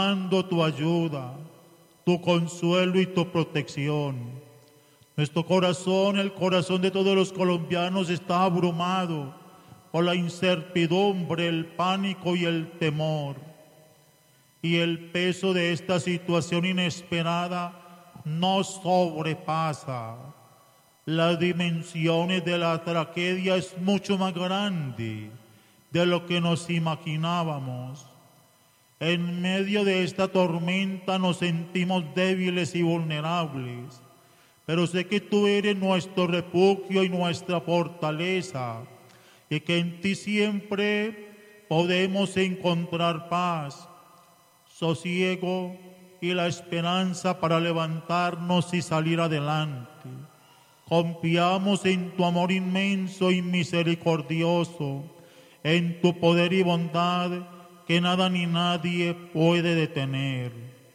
dando tu ayuda, tu consuelo y tu protección. Nuestro corazón, el corazón de todos los colombianos, está abrumado por la incertidumbre, el pánico y el temor. Y el peso de esta situación inesperada nos sobrepasa. Las dimensiones de la tragedia es mucho más grande de lo que nos imaginábamos. En medio de esta tormenta nos sentimos débiles y vulnerables, pero sé que tú eres nuestro refugio y nuestra fortaleza, y que en ti siempre podemos encontrar paz, sosiego y la esperanza para levantarnos y salir adelante. Confiamos en tu amor inmenso y misericordioso, en tu poder y bondad que nada ni nadie puede detener.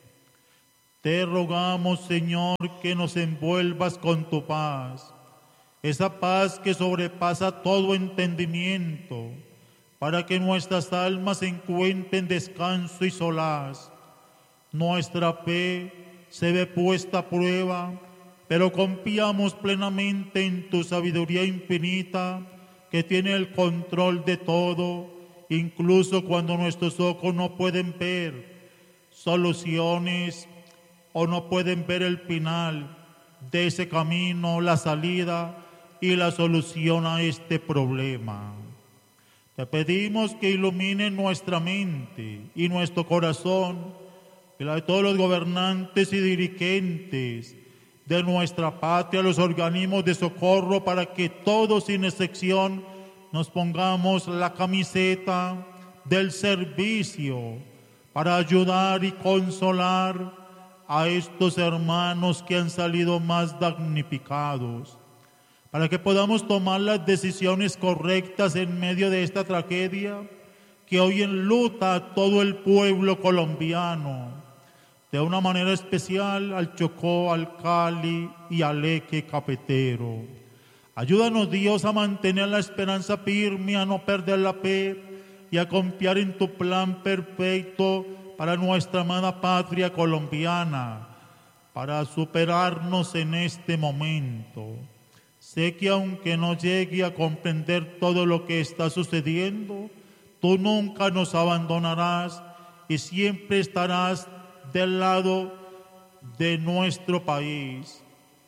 Te rogamos, Señor, que nos envuelvas con tu paz, esa paz que sobrepasa todo entendimiento, para que nuestras almas encuentren descanso y solaz. Nuestra fe se ve puesta a prueba, pero confiamos plenamente en tu sabiduría infinita, que tiene el control de todo, incluso cuando nuestros ojos no pueden ver soluciones o no pueden ver el final de ese camino, la salida y la solución a este problema. Te pedimos que ilumine nuestra mente y nuestro corazón, y la de todos los gobernantes y dirigentes de nuestra patria, los organismos de socorro, para que todos sin excepción nos pongamos la camiseta del servicio para ayudar y consolar a estos hermanos que han salido más damnificados, para que podamos tomar las decisiones correctas en medio de esta tragedia que hoy enluta a todo el pueblo colombiano, de una manera especial al Chocó, al Cali y al Eje Cafetero. Ayúdanos, Dios, a mantener la esperanza firme, a no perder la fe y a confiar en tu plan perfecto para nuestra amada patria colombiana, para superarnos en este momento. Sé que aunque no llegue a comprender todo lo que está sucediendo, tú nunca nos abandonarás y siempre estarás del lado de nuestro país,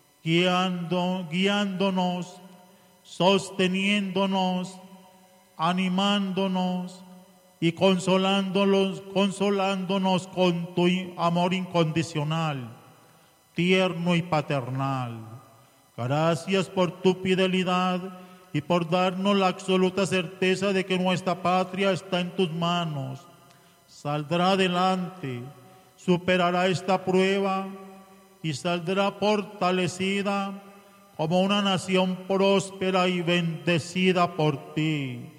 guiándonos, sosteniéndonos, animándonos y consolándonos con tu amor incondicional, tierno y paternal. Gracias por tu fidelidad y por darnos la absoluta certeza de que nuestra patria está en tus manos. Saldrá adelante, superará esta prueba y saldrá fortalecida como una nación próspera y bendecida por ti.